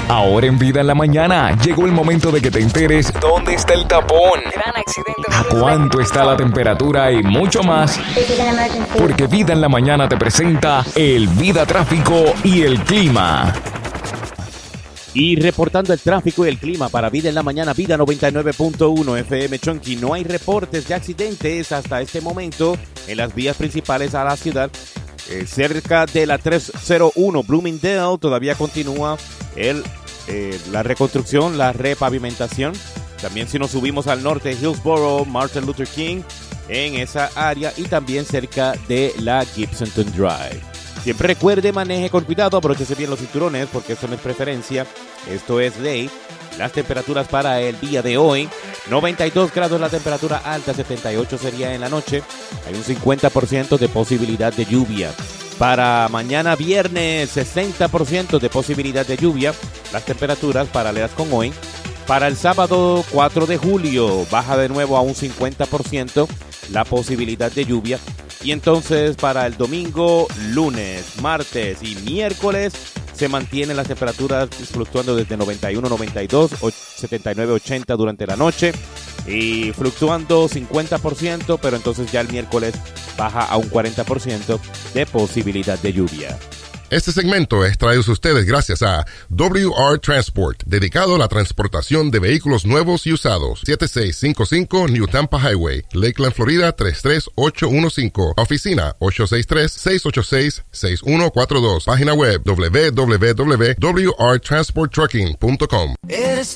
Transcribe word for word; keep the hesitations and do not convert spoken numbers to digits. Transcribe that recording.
Ahora en Vida en la Mañana, llegó el momento de que te enteres dónde está el tapón, Gran accidente. a cuánto está la temperatura y mucho más. Porque Vida en la Mañana te presenta el Vida Tráfico y el Clima. Y reportando el tráfico y el clima para Vida en la Mañana, Vida noventa y nueve punto uno F M Chonky. No hay reportes de accidentes hasta este momento en las vías principales a la ciudad. Eh, cerca de la trescientos uno Bloomingdale todavía continúa el, eh, la reconstrucción, la repavimentación. También si nos subimos al norte, Hillsborough, Martin Luther King, en esa área, y también cerca de la Gibsonton Drive. Siempre recuerde, maneje con cuidado, abróchese bien los cinturones porque esto no es preferencia, esto es ley. Las temperaturas para el día de hoy: noventa y dos grados la temperatura alta, setenta y ocho sería en la noche. Hay un cincuenta por ciento de posibilidad de lluvia. Para mañana viernes, sesenta por ciento de posibilidad de lluvia. Las temperaturas paralelas con hoy. Para el sábado cuatro de julio, baja de nuevo a un cincuenta por ciento la posibilidad de lluvia. Y entonces para el domingo, lunes, martes y miércoles se mantienen las temperaturas fluctuando desde noventa y uno, noventa y dos, setenta y nueve, ochenta durante la noche y fluctuando cincuenta por ciento, pero entonces ya el miércoles baja a un cuarenta por ciento de posibilidad de lluvia. Este segmento es traído a ustedes gracias a W R Transport, dedicado a la transportación de vehículos nuevos y usados. siete seis cinco cinco New Tampa Highway, Lakeland, Florida tres tres ocho uno cinco. Oficina ocho seis tres, seis ocho seis, seis uno cuatro dos. Página web w w w punto w r transport trucking punto com. Eres